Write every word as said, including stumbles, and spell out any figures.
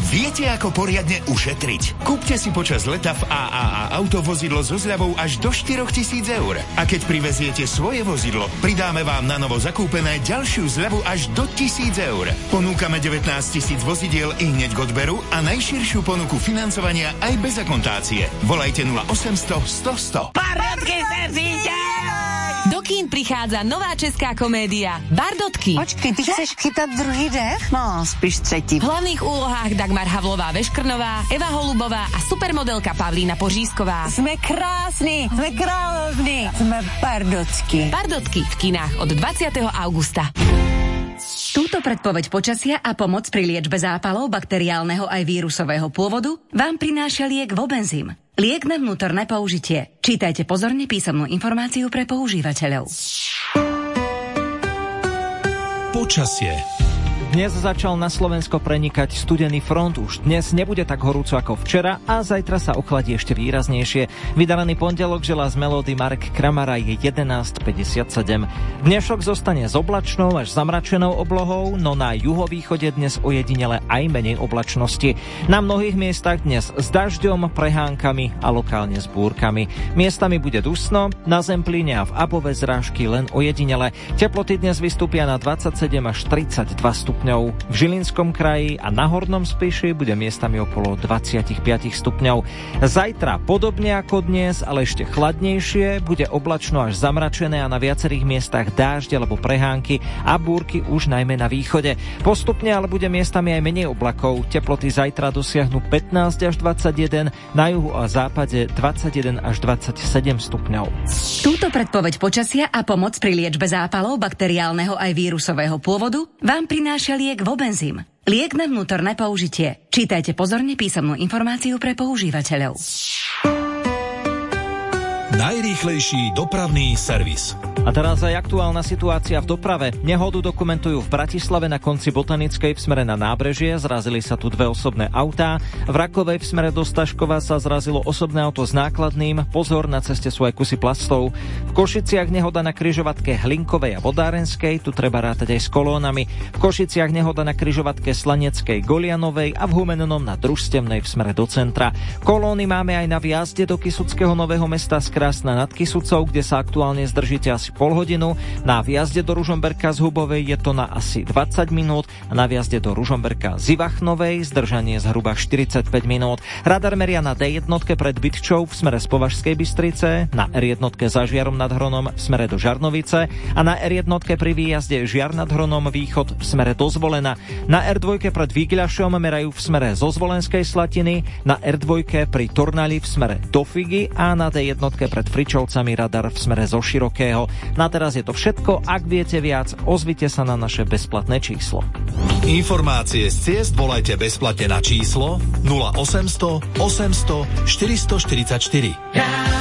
Viete, ako poriadne ušetriť? Kúpte si počas leta v á á á Auto vozidlo so zľavou až do štyritisíc eur. A keď priveziete svoje vozidlo, pridáme vám na novo zakúpené ďalšiu zľavu až do tisíc eur. Ponúkame devätnásť tisíc vozidiel i hneď k odberu a najširšiu ponuku financovania aj bez akontácie. Volajte nula osemsto sto sto. Bardotky sa říte! Do kín prichádza nová česká komédia Bardotky. Počkej, ty chceš chytat druhý dech? No, spíš třetí. V hlavných úlohách Dagmar Havlová-Veškrnová, Eva Holubová a supermodelka Pavlína Pořízková. Jsme krásni, jsme královní, jsme Bardocky. Bardotky v kinách od dvadsiateho augusta. Túto predpoveď počasia a pomoc pri liečbe zápalov bakteriálneho aj vírusového pôvodu vám prináša liek Vobenzym. Liek na vnútorné použitie. Čítajte pozorne písomnú informáciu pre používateľov. Počasie. Dnes začal na Slovensko prenikať studený front, už dnes nebude tak horúco ako včera a zajtra sa ochladí ešte výraznejšie. Vydalený pondelok želá z melódy Marek Kramara je jedenásť päťdesiatsedem. Dnešok zostane s oblačnou až zamračenou oblohou, no na juhovýchode dnes ojedinele aj menej oblačnosti. Na mnohých miestach dnes s dažďom, prehánkami a lokálne s búrkami. Miestami bude dusno, na Zemplíne a v Above zrážky len ojedinele. Teploty dnes vystúpia na dvadsaťsedem až tridsaťdva stupňov. V Žilinskom kraji a na Hornom Spiši bude miestami okolo dvadsaťpäť stupňov. Zajtra podobne ako dnes, ale ešte chladnejšie, bude oblačno až zamračené a na viacerých miestach dážď alebo prehánky a búrky už najmä na východe. Postupne ale bude miestami aj menej oblakov. Teploty zajtra dosiahnu pätnásť až dvadsaťjeden, na juhu a západe dvadsaťjeden až dvadsaťsedem stupňov. Túto predpoveď počasia a pomoc pri liečbe zápalov bakteriálneho aj vírusového pôvodu vám prináša liek Vobenzym. Liek na vnútorné použitie. Čítajte pozorne písomnú informáciu pre používateľov. Najrýchlejší dopravný servis. A teraz aj aktuálna situácia v doprave. Nehodu dokumentujú v Bratislave na konci Botanickej v smere na Nábrežie. Zrazili sa tu dve osobné autá. V Rakovej v smere do Staškova sa zrazilo osobné auto s nákladným. Pozor, na ceste sú aj kusy plastov. V Košiciach nehoda na križovatke Hlinkovej a Vodárenskej. Tu treba rátať aj s kolónami. V Košiciach nehoda na križovatke Slaneckej Golianovej a v Humennom na Družstevnej v smere do centra. Kolóny máme aj na vjazde do Kysuckého Nového Mesta z Krásna nad Kysucou, kde sa aktuálne zdržíte asi pol hodinu. Na vjazde do Ružomberka z Hubovej je to na asi dvadsať minút a na vjazde do Ružomberka z Ivachnovej zdržanie zhruba štyridsaťpäť minút. Radar meria na dé jedna pred Bytčou v smere z Považskej Bystrice, na er jedna za Žiarom nad Hronom v smere do Žarnovice a na er jedna pri výjazde Žiar nad Hronom východ v smere do Zvolena. Na er dva pred Výgľašom merajú v smere zo Zvolenskej Slatiny, na er dva pri Tornali v smere do Figy a na dé jedna pred Fričovcami radar v smere zo Širokého. Na teraz je to všetko. Ak viete viac, ozvite sa na naše bezplatné číslo. Informácie z ciest volajte bezplatne na číslo nula osemsto osemsto štyristoštyridsaťštyri.